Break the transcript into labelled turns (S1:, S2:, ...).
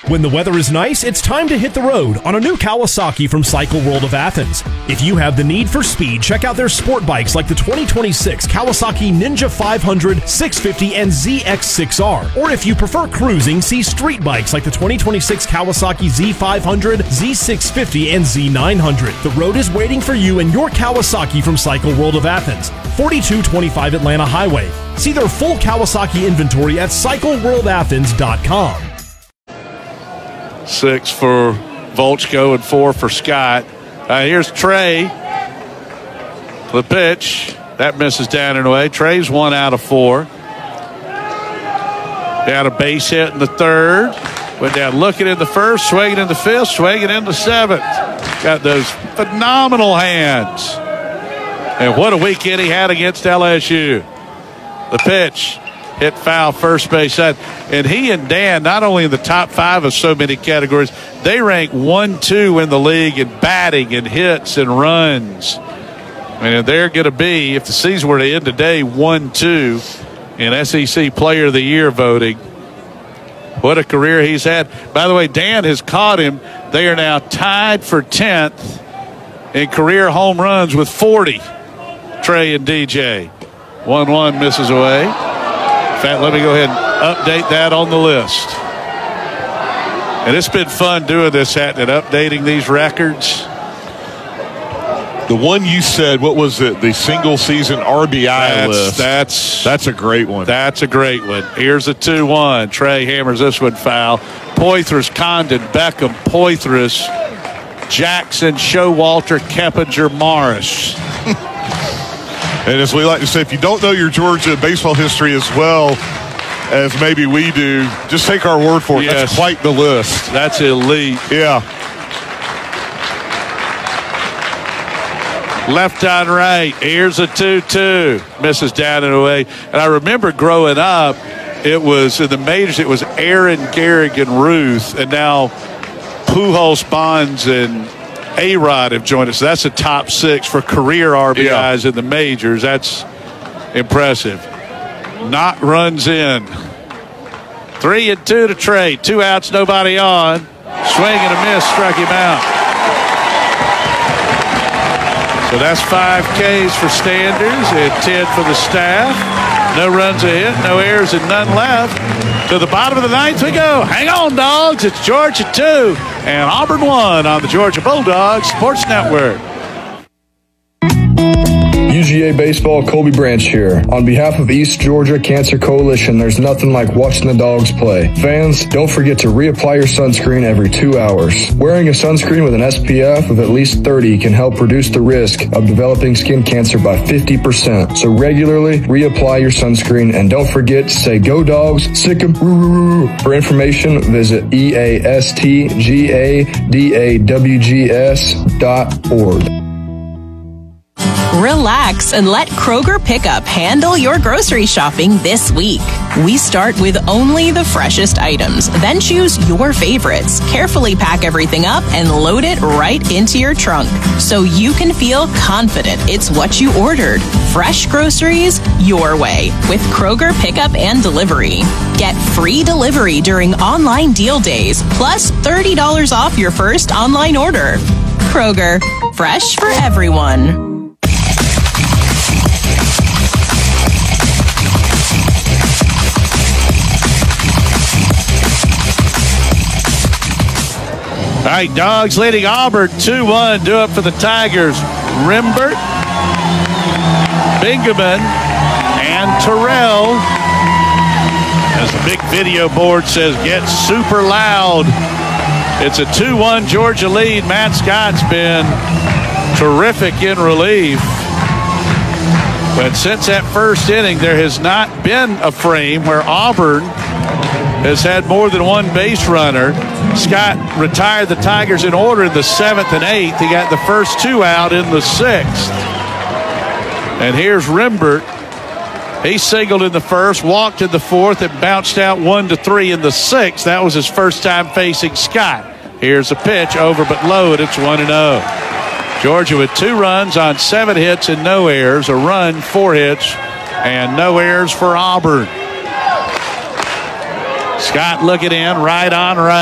S1: When the weather is nice, it's time to hit the road on a new Kawasaki from Cycle World of Athens. If you have the need for speed, check out their sport bikes like the 2026 Kawasaki Ninja 500, 650, and ZX6R. Or if you prefer cruising, see street bikes like the 2026 Kawasaki Z500, Z650, and Z900. The road is waiting for you and your Kawasaki from Cycle World of Athens, 4225 Atlanta Highway. See their full Kawasaki inventory at cycleworldathens.com.
S2: 6 for Volchko and 4 for Scott. Here's Trey. The pitch. That misses down and away. Trey's 1 out of 4. Down a base hit in the third. Went down looking in the first, swinging in the fifth, swinging in the seventh. Got those phenomenal hands. And what a weekend he had against LSU. The pitch. Hit foul first base side. And he and Dan, not only in the top 5 of so many categories, they rank 1-2 in the league in batting and hits and runs. And they're going to be, if the season were to end today, 1-2 in SEC Player of the Year voting. What a career he's had. By the way, Dan has caught him. They are now tied for 10th in career home runs with 40. Trey and DJ. 1-1 misses away. In fact, let me go ahead and update that on the list. And it's been fun doing this, Hatton, and updating these records.
S3: The one you said, what was it? The single season RBI list. That's a great one.
S2: That's a great one. Here's a 2-1. Trey hammers this one foul. Poythress, Condon, Beckham, Poythress, Jackson, Showalter, Keppinger, Morris.
S3: And as we like to say, if you don't know your Georgia baseball history as well as maybe we do, just take our word for it. Yes. That's quite the list.
S2: That's elite.
S3: Yeah.
S2: Left on right. Here's a 2-2. Misses down and away. And I remember growing up, it was in the majors, it was Aaron, Gehrig, and Ruth. And now Pujols, Bonds, and A-Rod have joined us. That's the top 6 for career RBIs in the majors. That's impressive. Knock runs in. 3-2 to Trey. 2 outs, nobody on. Swing and a miss, struck him out. So that's 5 Ks for Standers and 10 for the staff. No runs a hit, no errors, and none left. To the bottom of the 9th we go. Hang on, dogs. It's Georgia 2 and Auburn 1 on the Georgia Bulldogs Sports Network.
S4: UGA Baseball, Colby Branch here. On behalf of East Georgia Cancer Coalition, there's nothing like watching the dogs play. Fans, don't forget to reapply your sunscreen every 2 hours. Wearing a sunscreen with an SPF of at least 30 can help reduce the risk of developing skin cancer by 50%. So regularly reapply your sunscreen, and don't forget to say go dogs, sick 'em, roo, roo, roo. For information, visit eastgadawgs.org.
S5: Relax and let Kroger Pickup handle your grocery shopping this week. We start with only the freshest items, then choose your favorites, carefully pack everything up, and load it right into your trunk so you can feel confident it's what you ordered. Fresh groceries your way with Kroger Pickup and Delivery. Get free delivery during online deal days, plus $30 off your first online order. Kroger, fresh for everyone.
S2: All right, Dogs leading Auburn 2-1. Do it for the Tigers. Rimbert, Bingaman, and Terrell. As the big video board says, get super loud. It's a 2-1 Georgia lead. Matt Scott's been terrific in relief. But since that first inning, there has not been a frame where Auburn has had more than one base runner. Scott retired the Tigers in order in the 7th and 8th. He got the first 2 out in the 6th. And here's Rimbert. He singled in the first, walked in the 4th, and bounced out 1-3 in the 6th. That was his first time facing Scott. Here's a pitch, over but low, and it's 1-0. Georgia with 2 runs on 7 hits and no errors. A run, 4 hits, and no errors for Auburn. Scott looking in, right on right.